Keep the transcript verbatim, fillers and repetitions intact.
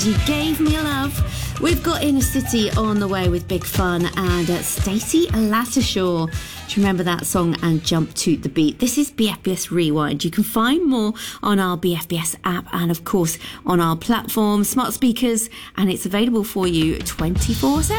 You Gave Me Love. We've got Inner City on the way with Big Fun and uh, Stacey Lattishaw. Do you remember that song and Jump to the Beat? This is B F B S Rewind. You can find more on our B F B S app and, of course, on our platform, smart speakers, and it's available for you twenty-four seven.